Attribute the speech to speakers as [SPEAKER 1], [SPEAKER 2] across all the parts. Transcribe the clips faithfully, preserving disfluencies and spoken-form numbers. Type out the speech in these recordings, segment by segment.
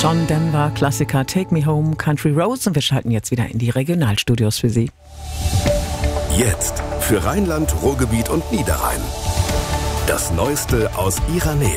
[SPEAKER 1] John Denver, Klassiker Take Me Home, Country Roads, und wir schalten jetzt wieder in die Regionalstudios für Sie.
[SPEAKER 2] Jetzt für Rheinland, Ruhrgebiet und Niederrhein. Das Neueste aus Ihrer Nähe.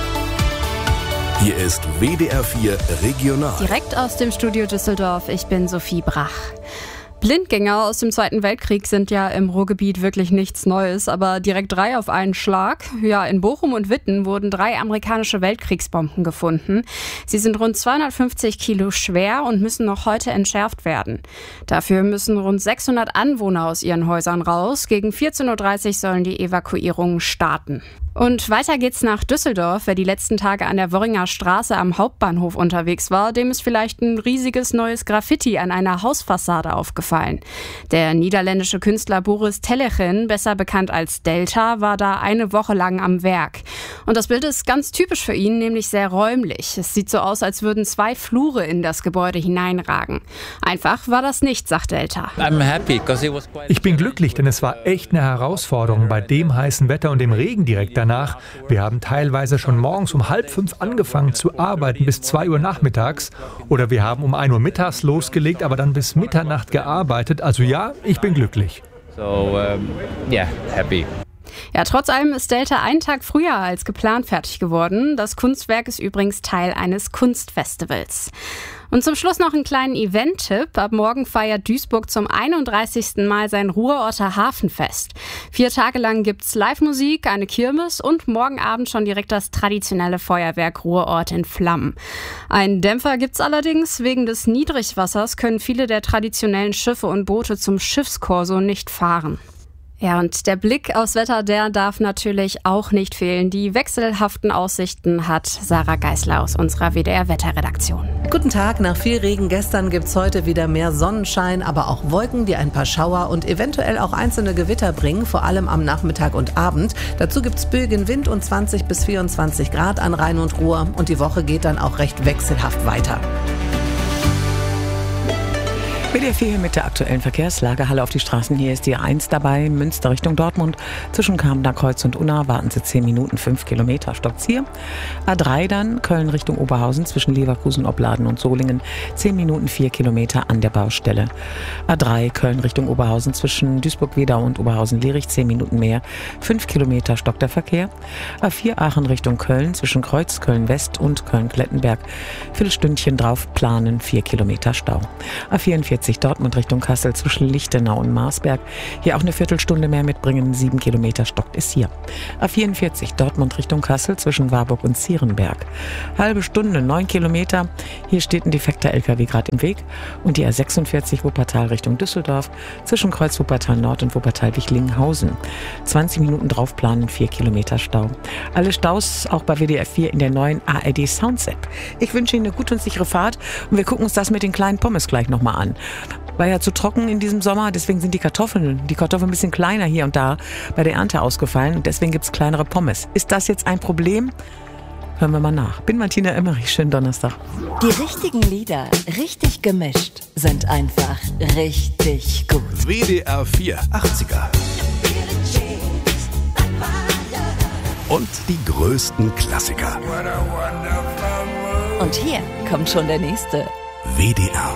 [SPEAKER 2] Hier ist W D R vier Regional.
[SPEAKER 3] Direkt aus dem Studio Düsseldorf, ich bin Sophie Brach. Blindgänger aus dem Zweiten Weltkrieg sind ja im Ruhrgebiet wirklich nichts Neues, aber direkt drei auf einen Schlag. Ja, in Bochum und Witten wurden drei amerikanische Weltkriegsbomben gefunden. Sie sind rund zweihundertfünfzig Kilo schwer und müssen noch heute entschärft werden. Dafür müssen rund sechshundert Anwohner aus ihren Häusern raus. Gegen vierzehn Uhr dreißig sollen die Evakuierungen starten. Und weiter geht's nach Düsseldorf. Wer die letzten Tage an der Worringer Straße am Hauptbahnhof unterwegs war, dem ist vielleicht ein riesiges neues Graffiti an einer Hausfassade aufgefallen. Der niederländische Künstler Boris Telechin, besser bekannt als Delta, war da eine Woche lang am Werk. Und das Bild ist ganz typisch für ihn, nämlich sehr räumlich. Es sieht so aus, als würden zwei Flure in das Gebäude hineinragen. Einfach war das nicht, sagt Delta.
[SPEAKER 4] Ich bin glücklich, denn es war echt eine Herausforderung bei dem heißen Wetter und dem Regen direkt danach. Wir haben teilweise schon morgens um halb fünf angefangen zu arbeiten bis zwei Uhr nachmittags. Oder wir haben um ein Uhr mittags losgelegt, aber dann bis Mitternacht gearbeitet. Also ja, ich bin glücklich.
[SPEAKER 5] So, um, yeah, happy.
[SPEAKER 3] Ja, trotz allem ist Delta einen Tag früher als geplant fertig geworden. Das Kunstwerk ist übrigens Teil eines Kunstfestivals. Und zum Schluss noch einen kleinen Event-Tipp. Ab morgen feiert Duisburg zum einunddreißigsten Mal sein Ruhrorter Hafenfest. Vier Tage lang gibt's Live-Musik, eine Kirmes und morgen Abend schon direkt das traditionelle Feuerwerk Ruhrort in Flammen. Einen Dämpfer gibt's allerdings. Wegen des Niedrigwassers können viele der traditionellen Schiffe und Boote zum Schiffskorso nicht fahren. Ja, und der Blick aufs Wetter, der darf natürlich auch nicht fehlen. Die wechselhaften Aussichten hat Sarah Geisler aus unserer W D R-Wetterredaktion.
[SPEAKER 6] Guten Tag, nach viel Regen gestern gibt's heute wieder mehr Sonnenschein, aber auch Wolken, die ein paar Schauer und eventuell auch einzelne Gewitter bringen, vor allem am Nachmittag und Abend. Dazu gibt's böigen Wind und zwanzig bis vierundzwanzig Grad an Rhein und Ruhr und die Woche geht dann auch recht wechselhaft weiter.
[SPEAKER 1] W D R vier mit der aktuellen Verkehrslage. Halle auf die Straßen. Hier ist die A eins dabei. Münster Richtung Dortmund. Zwischen Kamener Kreuz und Unna warten Sie zehn Minuten, fünf Kilometer. Stoppt's hier. A drei dann. Köln Richtung Oberhausen. Zwischen Leverkusen, Opladen und Solingen. zehn Minuten, vier Kilometer an der Baustelle. A drei Köln Richtung Oberhausen. Zwischen Duisburg-Wedau und Oberhausen-Lierich. zehn Minuten mehr. fünf Kilometer stockt der Verkehr. A vier Aachen Richtung Köln. Zwischen Kreuz, Köln-West und Köln-Klettenberg. Viertelstündchen drauf planen. vier Kilometer Stau. A vierundvierzig Dortmund Richtung Kassel zwischen Lichtenau und Marsberg. Hier auch eine Viertelstunde mehr mitbringen. sieben Kilometer stockt es hier. A vierundvierzig Dortmund Richtung Kassel zwischen Warburg und Zierenberg. Halbe Stunde, neun Kilometer. Hier steht ein defekter L K W gerade im Weg. Und die A sechsundvierzig Wuppertal Richtung Düsseldorf zwischen Kreuz Wuppertal Nord und Wuppertal-Wichlinghausen. zwanzig Minuten drauf planen, vier Kilometer Stau. Alle Staus auch bei W D R vier in der neuen A R D Sounds App. Ich wünsche Ihnen eine gute und sichere Fahrt und wir gucken uns das mit den kleinen Pommes gleich nochmal an. War ja zu trocken in diesem Sommer, deswegen sind die Kartoffeln, die Kartoffeln ein bisschen kleiner hier und da bei der Ernte ausgefallen und deswegen gibt es kleinere Pommes. Ist das jetzt ein Problem? Hören wir mal nach. Bin Martina Emmerich, schönen Donnerstag.
[SPEAKER 7] Die richtigen Lieder, richtig gemischt, sind einfach richtig gut.
[SPEAKER 2] W D R vier achtziger. Und die größten Klassiker.
[SPEAKER 7] Und hier kommt schon der nächste.
[SPEAKER 2] W D R